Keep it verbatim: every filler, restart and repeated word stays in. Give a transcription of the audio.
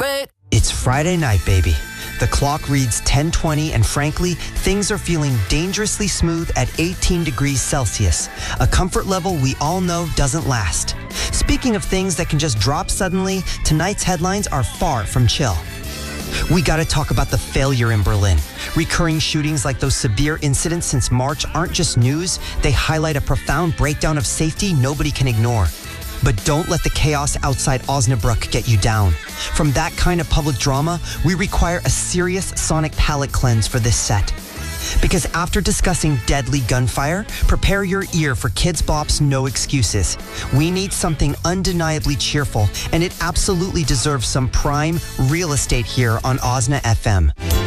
break. It's Friday night, baby. The clock reads ten twenty, and frankly, things are feeling dangerously smooth at eighteen degrees Celsius, a comfort level we all know doesn't last. Speaking of things that can just drop suddenly, tonight's headlines are far from chill. We gotta talk about the failure in Berlin. Recurring shootings like those severe incidents since March aren't just news, they highlight a profound breakdown of safety nobody can ignore. But don't let the chaos outside Osnabrück get you down. From that kind of public drama, we require a serious sonic palate cleanse for this set. Because after discussing deadly gunfire, prepare your ear for Kids Bop's No Excuses. We need something undeniably cheerful, and it absolutely deserves some prime real estate here on Osna F M.